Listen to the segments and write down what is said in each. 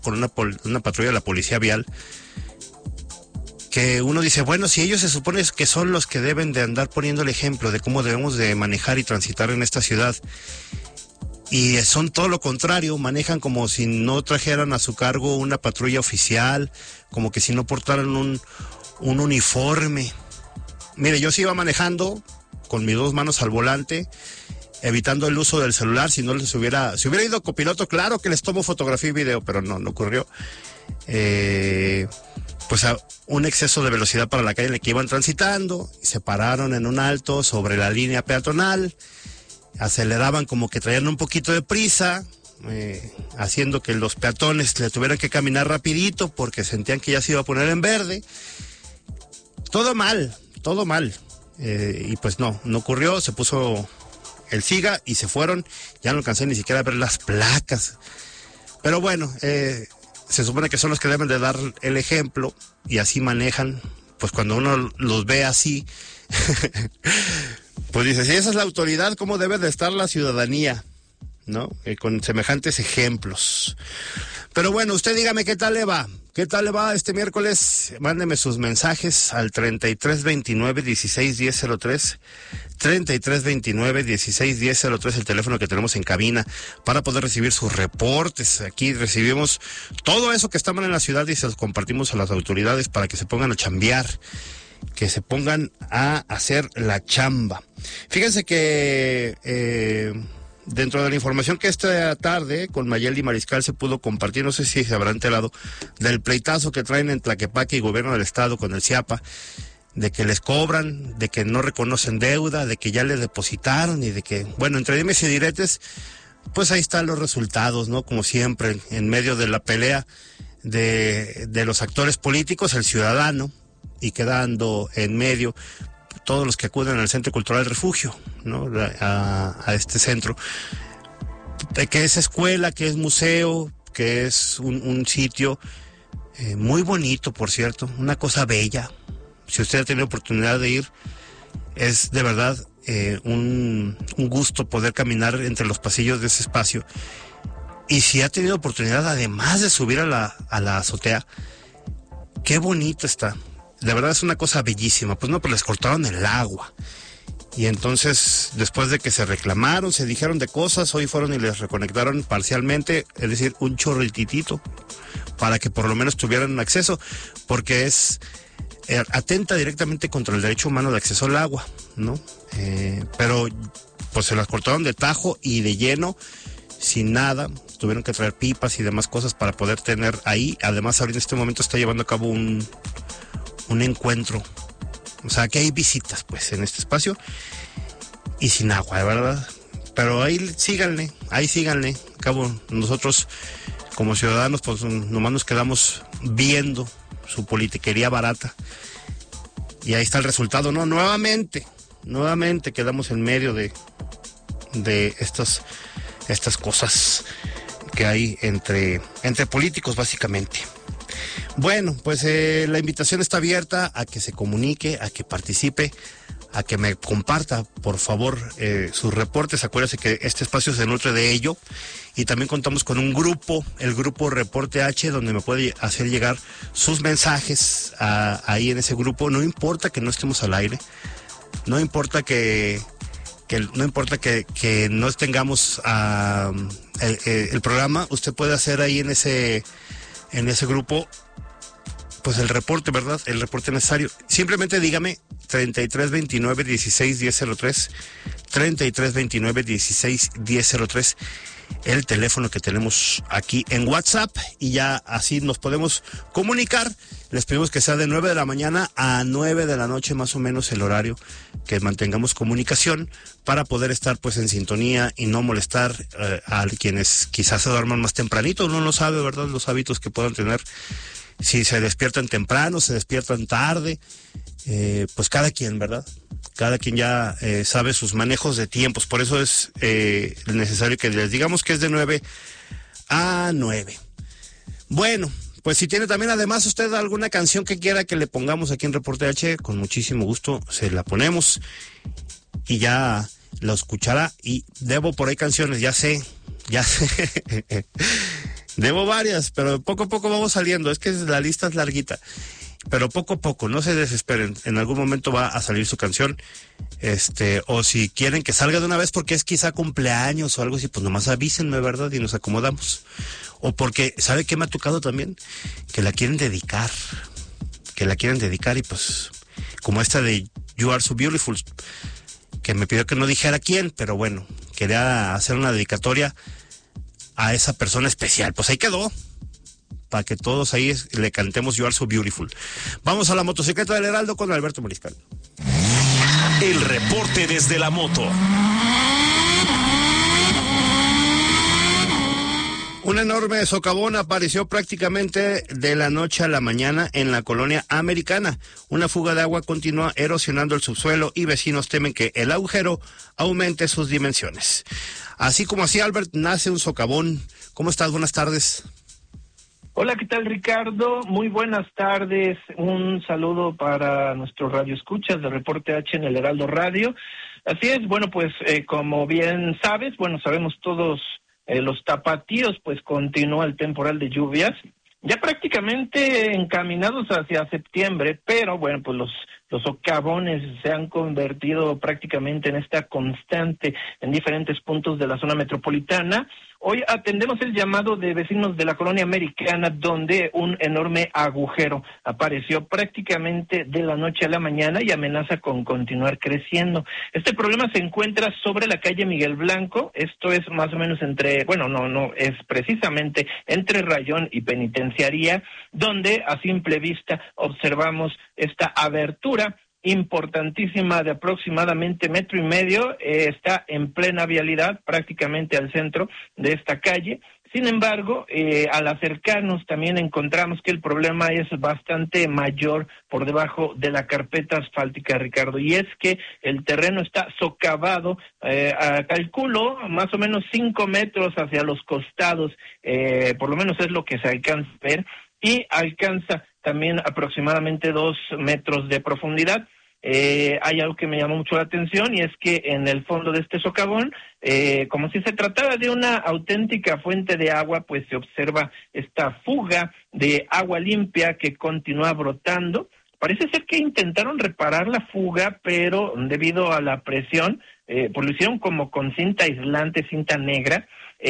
con una patrulla de la policía vial, que uno dice, bueno, si ellos se supone que son los que deben de andar poniendo el ejemplo de cómo debemos de manejar y transitar en esta ciudad, y son todo lo contrario, manejan como si no trajeran a su cargo una patrulla oficial, como que si no portaran un uniforme. Mire, yo sí iba manejando con mis dos manos al volante, evitando el uso del celular. Si hubiera ido copiloto, claro que les tomo fotografía y video, pero no ocurrió. Pues un exceso de velocidad para la calle en la que iban transitando, se pararon en un alto sobre la línea peatonal, aceleraban como que traían un poquito de prisa, haciendo que los peatones le tuvieran que caminar rapidito porque sentían que ya se iba a poner en verde. Todo mal. Y pues no ocurrió, se puso el SIGA y se fueron, ya no alcancé ni siquiera a ver las placas. Pero bueno, se supone que son los que deben de dar el ejemplo y así manejan. Pues cuando uno los ve así, pues dice, si esa es la autoridad, ¿cómo debe de estar la ciudadanía? ¿No? Con semejantes ejemplos. Pero bueno, usted dígame qué tal le va. ¿Qué tal le va este miércoles? Mándeme sus mensajes al 3329-161003, 3329-161003, el teléfono que tenemos en cabina para poder recibir sus reportes. Aquí recibimos todo eso que está mal en la ciudad y se los compartimos a las autoridades para que se pongan a chambear, que se pongan a hacer la chamba. Fíjense que dentro de la información que esta tarde con Mayeli Mariscal se pudo compartir, no sé si se habrá enterado del pleitazo que traen en Tlaquepaque y gobierno del estado con el CIAPA, de que les cobran, de que no reconocen deuda, de que ya les depositaron y de que, bueno, entre dimes y diretes, pues ahí están los resultados, ¿no? Como siempre, en medio de la pelea de los actores políticos, el ciudadano, y quedando en medio todos los que acuden al Centro Cultural Refugio, ¿no? A este centro, que es escuela, que es museo, que es un sitio muy bonito, por cierto, una cosa bella. Si usted ha tenido oportunidad de ir, es de verdad un gusto poder caminar entre los pasillos de ese espacio. Y si ha tenido oportunidad, además de subir a la azotea, qué bonito está. De verdad es una cosa bellísima. Pues no, pues les cortaron el agua. Y entonces, después de que se reclamaron, se dijeron de cosas, hoy fueron y les reconectaron parcialmente, es decir, un chorrititito, para que por lo menos tuvieran acceso, porque atenta directamente contra el derecho humano de acceso al agua, ¿no? Pero pues se las cortaron de tajo y de lleno, sin nada. Tuvieron que traer pipas y demás cosas para poder tener ahí. Además, ahorita en este momento está llevando a cabo un encuentro, o sea que hay visitas pues en este espacio y sin agua, ¿verdad? Pero ahí síganle, cabo nosotros como ciudadanos pues nomás nos quedamos viendo su politiquería barata y ahí está el resultado, ¿no? Nuevamente quedamos en medio de estas cosas que hay entre políticos básicamente. Bueno, pues la invitación está abierta a que se comunique, a que participe, a que me comparta, por favor, sus reportes. Acuérdese que este espacio se nutre de ello. Y también contamos con un grupo, el grupo Reporte H, donde me puede hacer llegar sus mensajes ahí en ese grupo. No importa que no estemos al aire, no importa que no tengamos el programa. Usted puede hacer ahí en ese grupo pues el reporte, ¿verdad? El reporte necesario. Simplemente dígame 3329-161003, 3329-161003, el teléfono que tenemos aquí en WhatsApp, y ya así nos podemos comunicar. Les pedimos que sea de 9 de la mañana a 9 de la noche, más o menos el horario, que mantengamos comunicación para poder estar pues en sintonía y no molestar a quienes quizás se duerman más tempranito. Uno no sabe, ¿verdad?, los hábitos que puedan tener. Si se despiertan temprano, se despiertan tarde, pues cada quien, ¿verdad? Cada quien ya sabe sus manejos de tiempos. Por eso es necesario que les digamos que es de 9 a 9. Bueno, pues si tiene también además usted alguna canción que quiera que le pongamos aquí en Reporte H, con muchísimo gusto se la ponemos y ya lo escuchará. Y debo por ahí canciones, ya sé. Debo varias, pero poco a poco vamos saliendo. Es que la lista es larguita. Pero poco a poco, no se desesperen. En algún momento va a salir su canción. O si quieren que salga de una vez porque es quizá cumpleaños o algo así, pues nomás avísenme, ¿verdad? Y nos acomodamos. O porque, ¿sabe qué me ha tocado también? Que la quieren dedicar. Y pues, como esta de You Are So Beautiful, que me pidió que no dijera quién, pero bueno, quería hacer una dedicatoria a esa persona especial. Pues ahí quedó, para que todos ahí le cantemos You Are So Beautiful. Vamos a la motocicleta del Heraldo con Alberto Mariscal. El reporte desde la moto. Un enorme socavón apareció prácticamente de la noche a la mañana en la colonia Americana. Una fuga de agua continúa erosionando el subsuelo y vecinos temen que el agujero aumente sus dimensiones. Así como así, Albert, nace un socavón. ¿Cómo estás? Buenas tardes. Hola, ¿qué tal, Ricardo? Muy buenas tardes. Un saludo para nuestros radioescuchas de Reporte H en el Heraldo Radio. Así es, bueno, pues como bien sabes, sabemos todos los tapatíos, pues continúa el temporal de lluvias, ya prácticamente encaminados hacia septiembre, pero bueno, pues los socavones se han convertido prácticamente en esta constante en diferentes puntos de la zona metropolitana. Hoy atendemos el llamado de vecinos de la colonia Americana, donde un enorme agujero apareció prácticamente de la noche a la mañana y amenaza con continuar creciendo. Este problema se encuentra sobre la calle Miguel Blanco, esto es más o menos es precisamente entre Rayón y Penitenciaría, donde a simple vista observamos esta abertura importantísima de aproximadamente 1.5 metros, está en plena vialidad, prácticamente al centro de esta calle. Sin embargo, al acercarnos también encontramos que el problema es bastante mayor por debajo de la carpeta asfáltica, Ricardo, y es que el terreno está socavado, calculo más o menos 5 metros hacia los costados, por lo menos es lo que se alcanza a ver, y alcanza también aproximadamente 2 metros de profundidad. Hay algo que me llamó mucho la atención y es que en el fondo de este socavón, como si se tratara de una auténtica fuente de agua, pues se observa esta fuga de agua limpia que continúa brotando. Parece ser que intentaron reparar la fuga, pero debido a la presión, pues lo hicieron como con cinta aislante, cinta negra,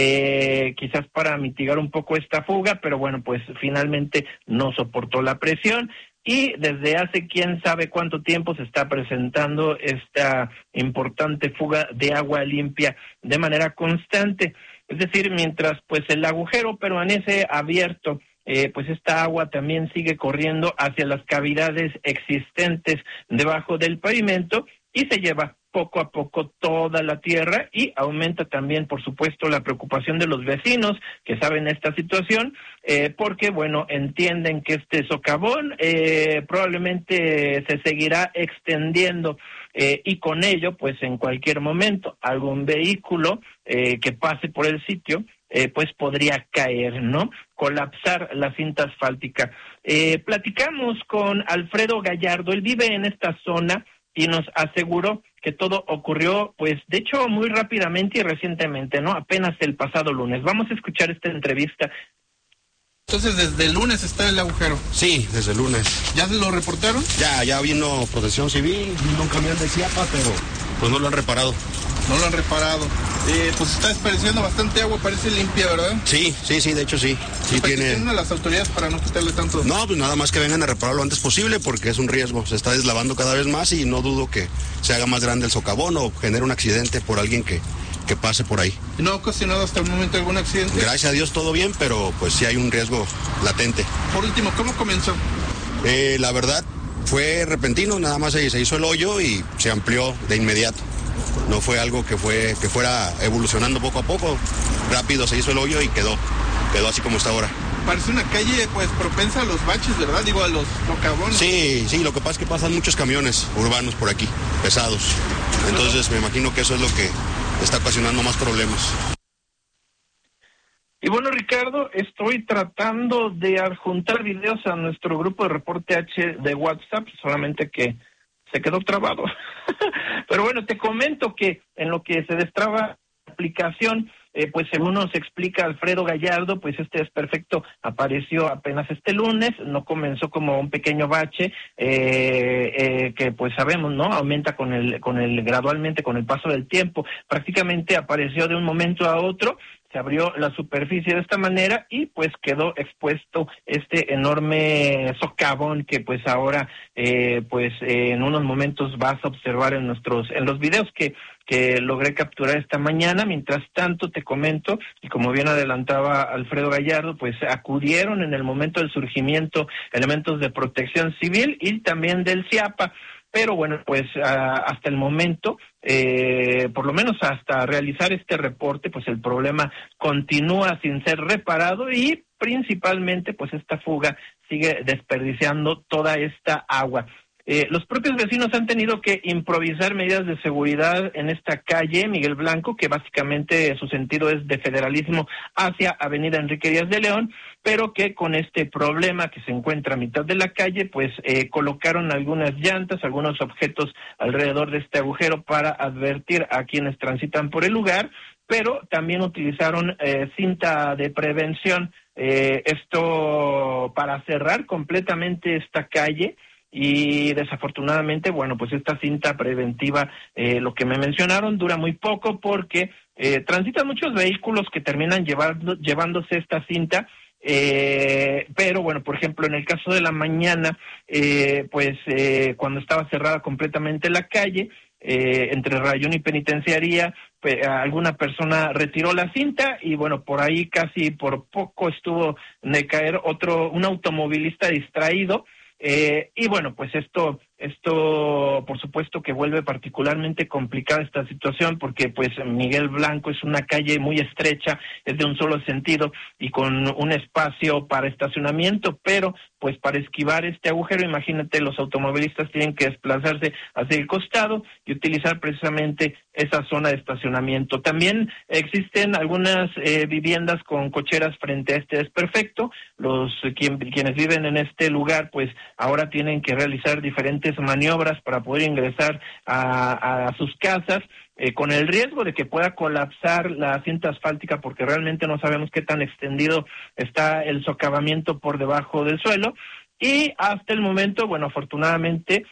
quizás para mitigar un poco esta fuga, pero bueno, pues finalmente no soportó la presión y desde hace quién sabe cuánto tiempo se está presentando esta importante fuga de agua limpia de manera constante. Es decir, mientras pues el agujero permanece abierto, pues esta agua también sigue corriendo hacia las cavidades existentes debajo del pavimento y se lleva poco a poco toda la tierra y aumenta también, por supuesto, la preocupación de los vecinos que saben esta situación, porque, bueno, entienden que este socavón probablemente se seguirá extendiendo y con ello, pues en cualquier momento, algún vehículo que pase por el sitio, pues podría caer, ¿no? Colapsar la cinta asfáltica. Platicamos con Alfredo Gallardo, él vive en esta zona y nos aseguró que todo ocurrió, pues, de hecho, muy rápidamente y recientemente, ¿no? Apenas el pasado lunes. Vamos a escuchar esta entrevista. Entonces, ¿desde el lunes está el agujero? Sí, desde el lunes. ¿Ya se lo reportaron? Ya vino Protección Civil, vino un camión de Chiapas, pero pues no lo han reparado. No lo han reparado. Pues está desperdiciando bastante agua, parece limpia, ¿verdad? Sí, de hecho sí. Sí ¿Qué tiene... tienen a las autoridades para no quitarle tanto? No, pues nada más que vengan a repararlo lo antes posible porque es un riesgo. Se está deslavando cada vez más y no dudo que se haga más grande el socavón o genere un accidente por alguien que pase por ahí. ¿No ha ocasionado hasta el momento algún accidente? Gracias a Dios todo bien, pero pues sí hay un riesgo latente. Por último, ¿cómo comenzó? La verdad fue repentino, nada más se hizo el hoyo y se amplió de inmediato. No fue algo que fuera evolucionando poco a poco. Rápido se hizo el hoyo y quedó así como está ahora. Parece una calle pues propensa a los baches, ¿verdad? Digo, a los socavones. Sí, lo que pasa es que pasan muchos camiones urbanos por aquí, pesados. Entonces me imagino que eso es lo que está ocasionando más problemas. Y bueno, Ricardo, estoy tratando de adjuntar videos a nuestro grupo de Reporte H de WhatsApp, solamente que se quedó trabado. Pero bueno, te comento que en lo que se destraba la aplicación, pues según nos explica Alfredo Gallardo, pues este desperfecto apareció apenas este lunes, no comenzó como un pequeño bache, que pues sabemos, ¿no? Aumenta gradualmente con el paso del tiempo. Prácticamente apareció de un momento a otro, se abrió la superficie de esta manera y pues quedó expuesto este enorme socavón que pues ahora en unos momentos vas a observar en los videos que logré capturar esta mañana. Mientras tanto te comento, y como bien adelantaba Alfredo Gallardo, pues acudieron en el momento del surgimiento elementos de Protección Civil y también del CIAPA. Pero bueno, pues hasta el momento, por lo menos hasta realizar este reporte, pues el problema continúa sin ser reparado y principalmente pues esta fuga sigue desperdiciando toda esta agua. Los propios vecinos han tenido que improvisar medidas de seguridad en esta calle Miguel Blanco, que básicamente su sentido es de Federalismo hacia Avenida Enrique Díaz de León, pero que con este problema que se encuentra a mitad de la calle, pues colocaron algunas llantas, algunos objetos alrededor de este agujero para advertir a quienes transitan por el lugar, pero también utilizaron cinta de prevención, esto para cerrar completamente esta calle. Y desafortunadamente, bueno, pues esta cinta preventiva, lo que me mencionaron, dura muy poco porque transitan muchos vehículos que terminan llevándose esta cinta, pero bueno, por ejemplo, en el caso de la mañana, cuando estaba cerrada completamente la calle, entre Rayón y Penitenciaría, alguna persona retiró la cinta y bueno, por ahí casi por poco estuvo de caer un automovilista distraído. Y bueno, pues esto por supuesto que vuelve particularmente complicada esta situación porque pues Miguel Blanco es una calle muy estrecha, es de un solo sentido y con un espacio para estacionamiento, pero pues para esquivar este agujero, imagínate, los automovilistas tienen que desplazarse hacia el costado y utilizar precisamente esa zona de estacionamiento. También existen algunas viviendas con cocheras frente a este desperfecto. Quienes viven en este lugar pues ahora tienen que realizar diferentes maniobras para poder ingresar a sus casas, con el riesgo de que pueda colapsar la cinta asfáltica porque realmente no sabemos qué tan extendido está el socavamiento por debajo del suelo. Y hasta el momento, bueno, afortunadamente,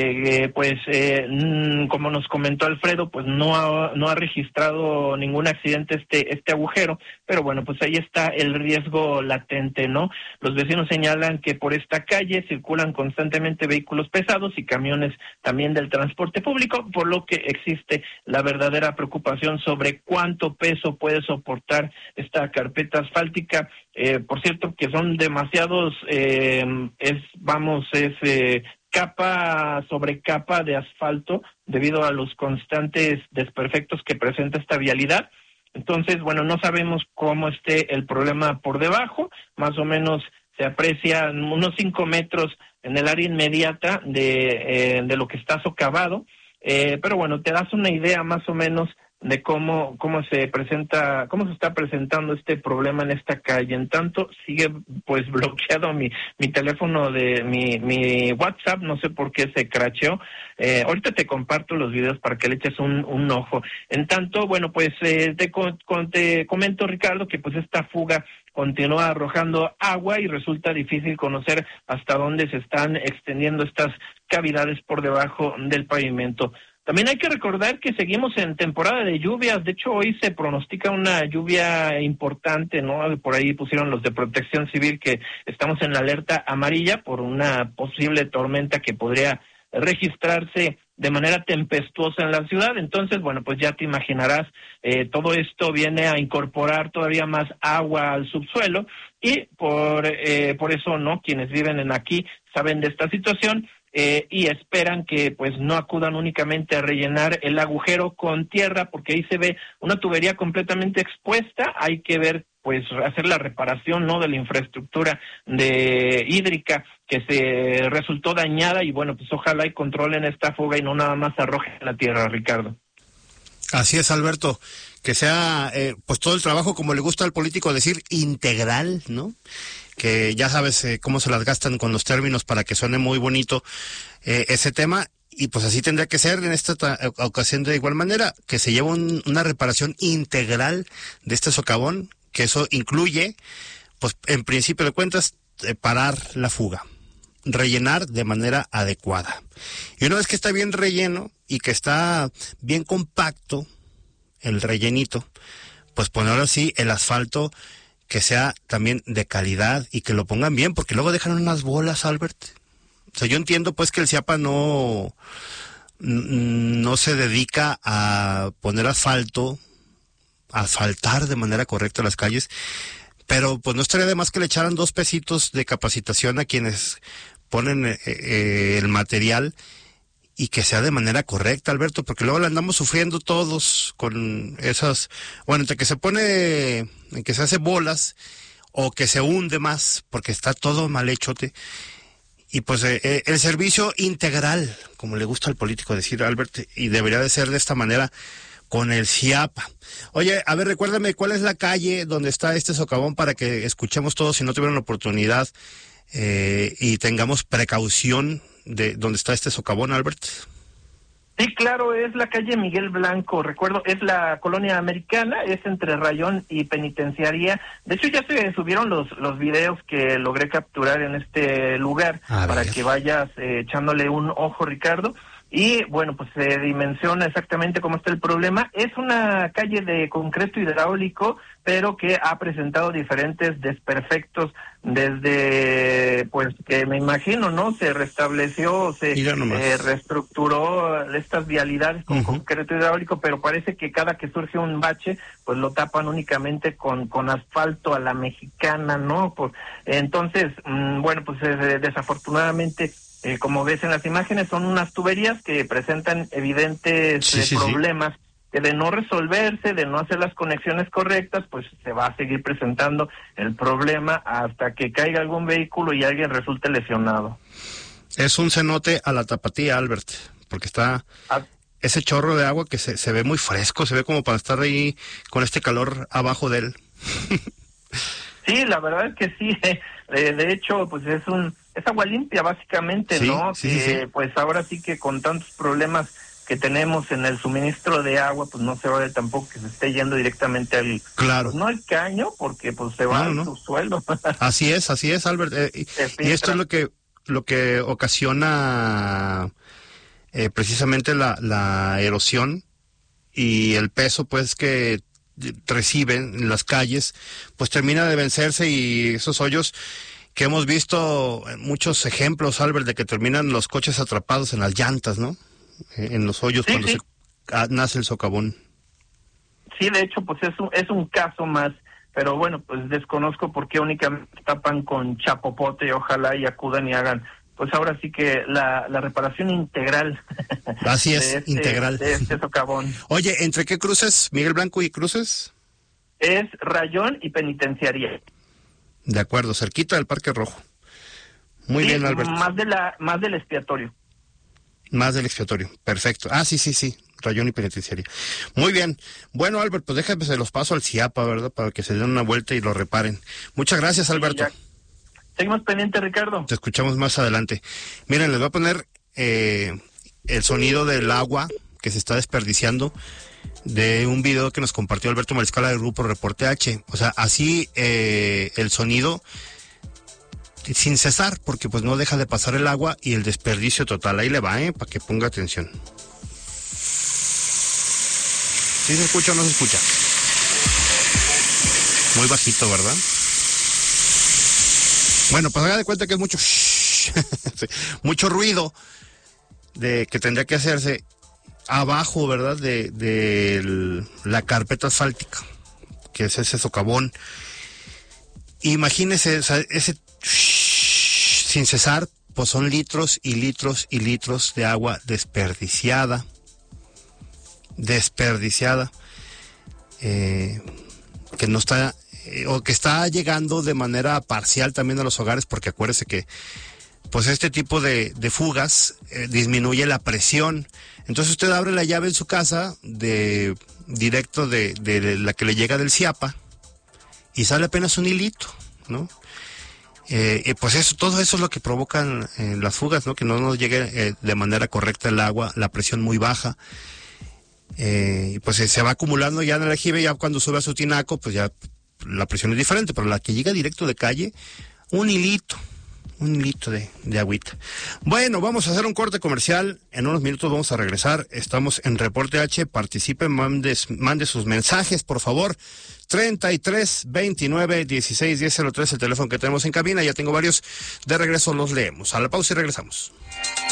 como nos comentó Alfredo, pues no ha registrado ningún accidente este agujero, pero bueno, pues ahí está el riesgo latente, ¿no? Los vecinos señalan que por esta calle circulan constantemente vehículos pesados y camiones también del transporte público, por lo que existe la verdadera preocupación sobre cuánto peso puede soportar esta carpeta asfáltica. Por cierto, que son demasiados, capa sobre capa de asfalto debido a los constantes desperfectos que presenta esta vialidad. Entonces, bueno, no sabemos cómo esté el problema por debajo, más o menos se aprecia unos 5 metros en el área inmediata de lo que está socavado, pero bueno, te das una idea más o menos de cómo se está presentando este problema en esta calle. En tanto, sigue pues bloqueado mi teléfono de mi WhatsApp, no sé por qué se cracheó. Ahorita te comparto los videos para que le eches un ojo. En tanto, bueno, pues te comento, Ricardo, que pues esta fuga continúa arrojando agua y resulta difícil conocer hasta dónde se están extendiendo estas cavidades por debajo del pavimento. También hay que recordar que seguimos en temporada de lluvias. De hecho, hoy se pronostica una lluvia importante, ¿no? Por ahí pusieron los de Protección Civil que estamos en alerta amarilla por una posible tormenta que podría registrarse de manera tempestuosa en la ciudad. Entonces, bueno, pues ya te imaginarás, todo esto viene a incorporar todavía más agua al subsuelo y por eso, ¿no? Quienes viven aquí saben de esta situación. Y esperan que pues no acudan únicamente a rellenar el agujero con tierra, porque ahí se ve una tubería completamente expuesta. Hay que ver, pues, hacer la reparación, ¿no?, de la infraestructura hídrica que se resultó dañada y bueno, pues ojalá y controlen esta fuga y no nada más arrojen la tierra, Ricardo. Así es, Alberto, que sea pues todo el trabajo, como le gusta al político decir, integral, ¿no? Que ya sabes cómo se las gastan con los términos para que suene muy bonito ese tema. y pues así tendría que ser en esta ocasión de igual manera, que se lleva una reparación integral de este socavón, que eso incluye, pues en principio de cuentas, parar la fuga, rellenar de manera adecuada. Y una vez que está bien relleno y que está bien compacto el rellenito, pues poner así el asfalto que sea también de calidad y que lo pongan bien, porque luego dejan unas bolas, Albert. O sea, yo entiendo pues que el CIAPA no se dedica a poner asfaltar de manera correcta las calles, pero pues no estaría de más que le echaran 2 pesitos de capacitación a quienes ponen el material y que sea de manera correcta, Alberto, porque luego le andamos sufriendo todos con esas, bueno, entre que se pone, en que se hace bolas o que se hunde más porque está todo mal hechote. Y pues el servicio integral, como le gusta al político decir, Albert, y debería de ser de esta manera con el CIAPA. Oye, a ver, recuérdame, ¿cuál es la calle donde está este socavón para que escuchemos todos si no tuvieron la oportunidad y tengamos precaución de dónde está este socavón, Albert? Sí, claro, es la calle Miguel Blanco, recuerdo, es la colonia americana, es entre Rayón y Penitenciaría. De hecho, ya se subieron los videos que logré capturar en este lugar para que vayas echándole un ojo, Ricardo. Y bueno, pues se dimensiona exactamente cómo está el problema. Es una calle de concreto hidráulico, pero que ha presentado diferentes desperfectos desde, pues que me imagino, ¿no? Se restableció, se reestructuró estas vialidades con concreto hidráulico, pero parece que cada que surge un bache, pues lo tapan únicamente con asfalto a la mexicana, ¿no? Pues, entonces, bueno, pues desafortunadamente, como ves en las imágenes, son unas tuberías que presentan evidentes problemas que de no resolverse, de no hacer las conexiones correctas, pues se va a seguir presentando el problema hasta que caiga algún vehículo y alguien resulte lesionado. Es un cenote a la Tapatía, Albert, porque está ese chorro de agua que se ve muy fresco, se ve como para estar ahí con este calor abajo de él. Sí, la verdad es que sí. De hecho, pues es agua limpia básicamente, ¿no? Sí. Pues ahora sí que con tantos problemas que tenemos en el suministro de agua, pues no se vale tampoco que se esté yendo directamente al... Claro. Pues no al caño, porque pues se va al subsuelo. Así es, Albert. Y esto es lo que ocasiona precisamente la erosión y el peso, pues, que reciben en las calles, pues termina de vencerse, y esos hoyos que hemos visto muchos ejemplos, Albert, de que terminan los coches atrapados en las llantas, ¿no? En los hoyos cuando nace el socavón. Sí, de hecho, pues es un caso más, pero bueno, pues desconozco por qué únicamente tapan con chapopote. Ojalá y acudan y hagan, pues ahora sí que la reparación integral. Así es, integral. De este socavón. Oye, ¿entre qué cruces? ¿Miguel Blanco y cruces? Es Rayón y Penitenciaría. De acuerdo, cerquita del Parque Rojo. Muy bien, Alberto. Más del expiatorio. Más del expiatorio, perfecto. Sí, Rayón y Penitenciaria. Muy bien. Bueno, Albert, pues déjame, se los paso al CIAPA, ¿verdad? Para que se den una vuelta y lo reparen. Muchas gracias, Alberto. Seguimos pendientes, Ricardo. Te escuchamos más adelante. Miren, les voy a poner el sonido del agua que se está desperdiciando de un video que nos compartió Alberto Mariscal del grupo Reporte H. O sea, así el sonido sin cesar, porque pues no deja de pasar el agua y el desperdicio total. Ahí le va, para que ponga atención. ¿Sí se escucha o no se escucha? Muy bajito, ¿verdad? Bueno, pues haga de cuenta que es mucho mucho ruido de que tendría que hacerse abajo, ¿verdad? De la carpeta asfáltica, que es ese socavón. Imagínese, o sea, ese sin cesar, pues son litros y litros y litros de agua desperdiciada, que no está, o que está llegando de manera parcial también a los hogares, porque acuérdese que pues este tipo de fugas disminuye la presión. Entonces usted abre la llave en su casa directo de la que le llega del CIAPA y sale apenas un hilito, ¿no? Pues eso, todo eso es lo que provocan las fugas, ¿no? Que no nos llegue de manera correcta el agua, la presión muy baja. Pues se va acumulando ya en el aljibe, ya cuando sube a su tinaco, pues ya la presión es diferente, pero la que llega directo de calle, un hilito de agüita. Bueno, vamos a hacer un corte comercial, en unos minutos vamos a regresar, estamos en Reporte H, participen, mande sus mensajes, por favor, 33 29 16 10 03, el teléfono que tenemos en cabina, ya tengo varios, de regreso los leemos. A la pausa y regresamos.